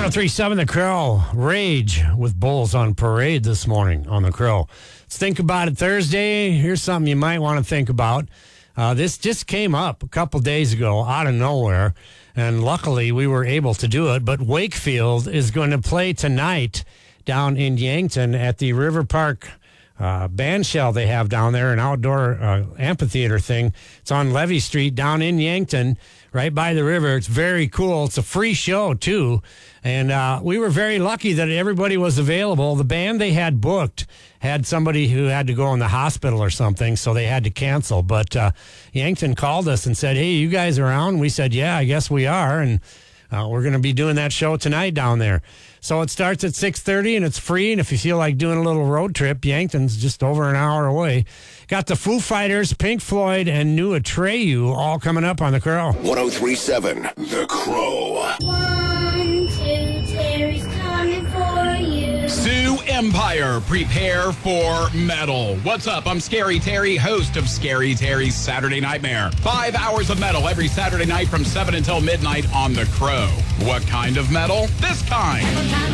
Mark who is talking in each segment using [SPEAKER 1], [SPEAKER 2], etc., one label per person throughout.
[SPEAKER 1] 1037 The Crow. Rage with Bulls on Parade this morning on The Crow. Let's think about it Thursday. Here's something you might want to think about. This just came up a couple days ago out of nowhere, and luckily we were able to do it. But Wakefield is going to play tonight down in Yankton at the River Park band shell they have down there, an outdoor amphitheater thing. It's on Levy Street down in Yankton, right by the river. It's very cool. It's a free show, too. And we were very lucky that everybody was available. The band they had booked had somebody who had to go in the hospital or something, so they had to cancel. But Yankton called us and said, hey, you guys around? We said, yeah, I guess we are. And we're going to be doing that show tonight down there. So it starts at 6:30 and it's free. And if you feel like doing a little road trip, Yankton's just over an hour away. Got the Foo Fighters, Pink Floyd, and New Atreyu all coming up on The Crow.
[SPEAKER 2] 1037 The Crow.
[SPEAKER 3] 1, 2, Terry's coming for you.
[SPEAKER 4] Sioux Empire, prepare for metal. What's up? I'm Scary Terry, host of Scary Terry's Saturday Nightmare. 5 hours of metal every Saturday night from 7 until midnight on The Crow. What kind of metal? This kind.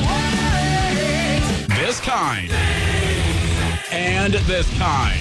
[SPEAKER 4] This kind. And this kind.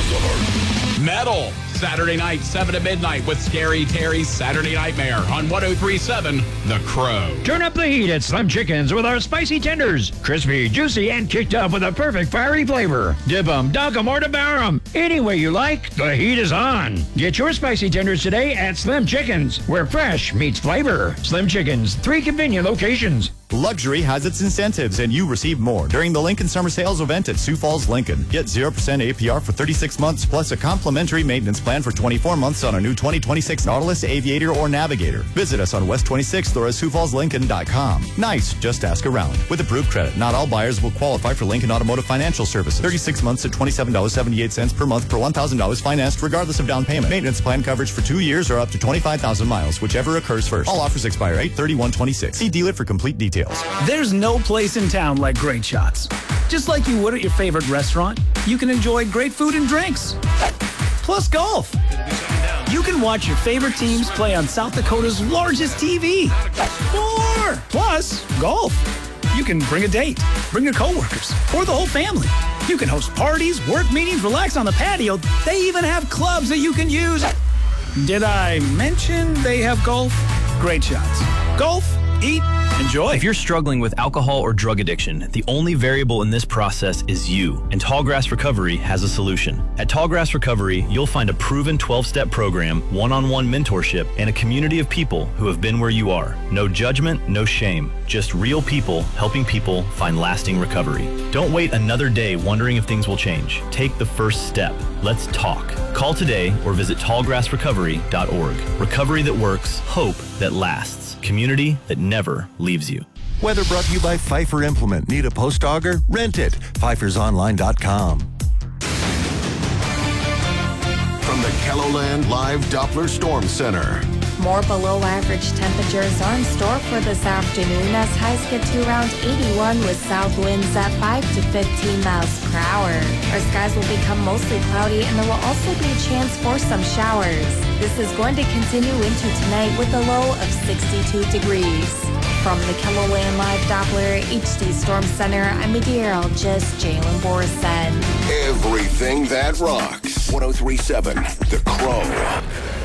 [SPEAKER 4] Metal. Saturday night, 7 to midnight with Scary Terry's Saturday Nightmare on 1037 The Crow.
[SPEAKER 5] Turn up the heat at Slim Chickens with our spicy tenders. Crispy, juicy, and kicked up with a perfect fiery flavor. Dip 'em, dunk 'em, or devour 'em. Any way you like, the heat is on. Get your spicy tenders today at Slim Chickens, where fresh meets flavor. Slim Chickens, 3 convenient locations.
[SPEAKER 6] Luxury has its incentives, and you receive more during the Lincoln Summer Sales event at Sioux Falls, Lincoln. Get 0% APR for 36 months, plus a complimentary maintenance plan for 24 months on a new 2026 Nautilus, Aviator, or Navigator. Visit us on West 26th or at SiouxFallsLincoln.com. Nice, just ask around. With approved credit, not all buyers will qualify for Lincoln Automotive Financial Services. 36 months at $27.78 per month per $1,000 financed, regardless of down payment. Maintenance plan coverage for 2 years or up to 25,000 miles, whichever occurs first. All offers expire 8/31/26. See dealer for complete details.
[SPEAKER 7] There's no place in town like Great Shots. Just like you would at your favorite restaurant, you can enjoy great food and drinks. Plus golf. You can watch your favorite teams play on South Dakota's largest TV. More! Plus, golf. You can bring a date, bring your coworkers, or the whole family. You can host parties, work meetings, relax on the patio. They even have clubs that you can use. Did I mention they have golf? Great Shots. Golf, eat, enjoy.
[SPEAKER 8] If you're struggling with alcohol or drug addiction, the only variable in this process is you, and Tallgrass Recovery has a solution. At Tallgrass Recovery, you'll find a proven 12-step program, one-on-one mentorship, and a community of people who have been where you are. No judgment, no shame, just real people helping people find lasting recovery. Don't wait another day wondering if things will change. Take the first step. Let's talk. Call today or visit tallgrassrecovery.org. Recovery that works, hope that lasts. Community that never leaves you.
[SPEAKER 2] Weather brought to you by Pfeiffer Implement. Need a post auger? Rent it. PfeiffersOnline.com. From the KELOLAND Live Doppler Storm Center.
[SPEAKER 9] More below average temperatures are in store for this afternoon as highs get to around 81 with south winds at 5 to 15 miles per hour. Our skies will become mostly cloudy and there will also be a chance for some showers. This is going to continue into tonight with a low of 62 degrees. From the KELOLAND Live Doppler HD Storm Center, I'm meteorologist Jalen Borison.
[SPEAKER 2] Everything that rocks. 1037 The Crow.